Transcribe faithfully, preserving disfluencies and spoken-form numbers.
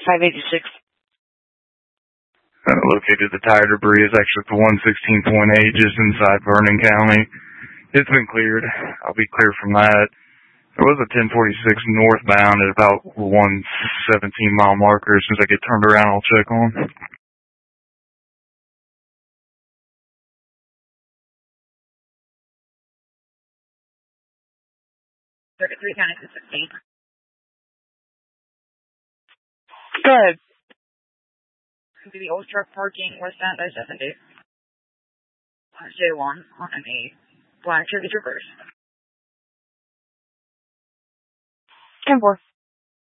five eighty-six. Uh, located the tire debris is actually for one sixteen point eight, just inside Vernon County. It's been cleared. I'll be clear from that. There was a ten forty-six northbound at about one seventeen mile marker. As soon as I get turned around, I'll check on. thirty-three County sixteen. Good. To the old truck parking westbound I seventy. J one on a black Chevy Traverse. ten four.